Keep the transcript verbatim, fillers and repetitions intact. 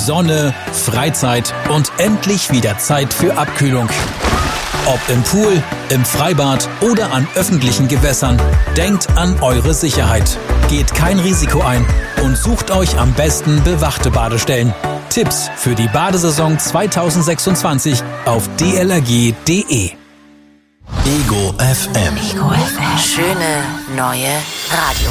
Sonne, Freizeit und endlich wieder Zeit für Abkühlung. Ob im Pool, im Freibad oder an öffentlichen Gewässern, denkt an eure Sicherheit. Geht kein Risiko ein und sucht euch am besten bewachte Badestellen. Tipps für die Badesaison zwanzig sechsundzwanzig auf d l r g punkt d e. Ego F M. Ego F M. Schöne neue Radio.